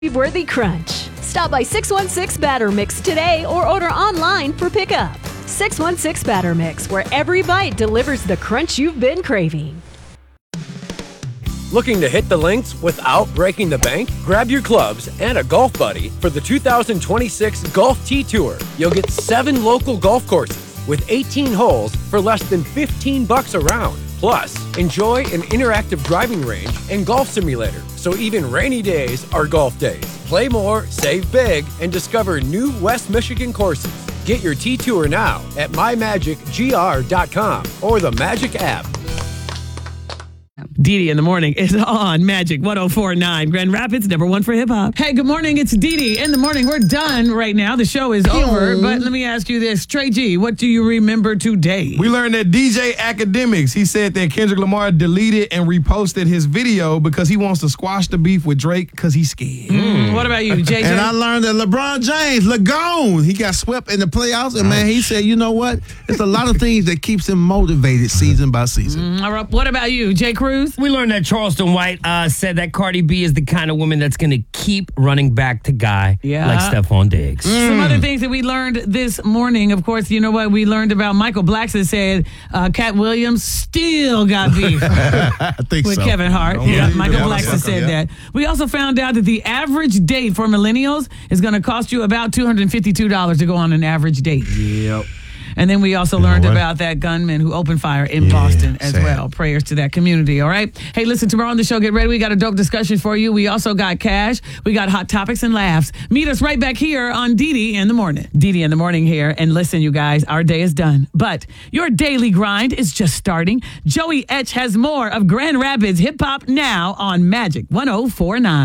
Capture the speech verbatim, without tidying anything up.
Worthy Crunch. Stop by six one six Batter Mix today or order online for pickup. six one six Batter Mix, where every bite delivers the crunch you've been craving. Looking to hit the links without breaking the bank? Grab your clubs and a golf buddy for the two thousand twenty-six Golf T Tour. You'll get seven local golf courses with eighteen holes for less than fifteen bucks a round. Plus, enjoy an interactive driving range and golf simulator, so even rainy days are golf days. Play more, save big, and discover new West Michigan courses. Get your T-Tour now at my magic g r dot com or the Magic app. Dee Dee in the morning is on Magic one oh four point nine, Grand Rapids, number one for hip hop. Hey, good morning. It's Dee Dee in the morning. We're done right now. The show is over. But let me ask you this. Trey G, what do you remember today? We learned that D J Academics, he said that Kendrick Lamar deleted and reposted his video because he wants to squash the beef with Drake because he's scared. Mm, what about you, J J? And I learned that LeBron James, Lagone, he got swept in the playoffs. And, man, he said, you know what? It's a lot of things that keeps him motivated season by season. Mm, all right. What about you, Jay Cruz? We learned that Charleston White uh, said that Cardi B is the kind of woman that's going to keep running back to Guy Yeah. like Stephon Diggs. Mm. Some other things that we learned this morning, of course, you know what? We learned about Michael Blackson said uh, Cat Williams still got beef I think with so. Kevin Hart. Don't Yeah, believe Michael it. Blackson said Yeah. that. We also found out that the average date for millennials is going to cost you about two hundred fifty-two dollars to go on an average date. Yep. And then we also You know learned what? about that gunman who opened fire in Yeah, Boston as sad. well. Prayers to that community, all right? Hey, listen, tomorrow on the show, get ready. We got a dope discussion for you. We also got cash. We got hot topics and laughs. Meet us right back here on Dee Dee in the morning. Dee Dee in the morning here. And listen, you guys, our day is done. But your daily grind is just starting. Joey Etch has more of Grand Rapids hip hop now on Magic one oh four point nine.